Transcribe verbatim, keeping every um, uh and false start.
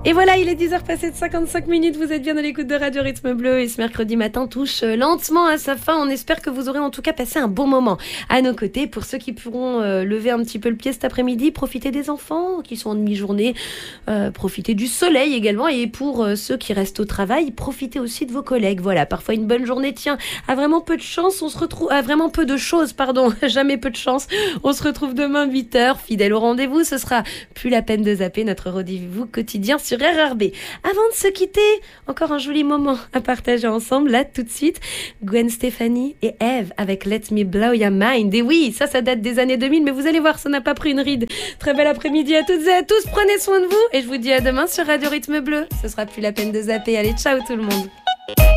Et voilà, il est dix heures passées de cinquante-cinq minutes, vous êtes bien à l'écoute de Radio Rythme Bleu et ce mercredi matin touche lentement à sa fin. On espère que vous aurez en tout cas passé un bon moment à nos côtés. Pour ceux qui pourront euh, lever un petit peu le pied cet après-midi, profiter des enfants qui sont en demi-journée, euh, profiter du soleil également, et pour euh, ceux qui restent au travail, profitez aussi de vos collègues. Voilà, parfois une bonne journée tient à vraiment peu de chance, on se retrouve à vraiment peu de choses, pardon, jamais peu de chance. On se retrouve demain huit heures, fidèle au rendez-vous, ce sera plus la peine de zapper notre rendez-vous quotidien sur R R B. Avant de se quitter, encore un joli moment à partager ensemble, là tout de suite, Gwen Stefani et Eve avec Let Me Blow Your Mind. Et oui, ça, ça date des années deux mille, mais vous allez voir, ça n'a pas pris une ride. Très bel après-midi à toutes et à tous, prenez soin de vous et je vous dis à demain sur Radio Rythme Bleu. Ce sera plus la peine de zapper, allez ciao tout le monde.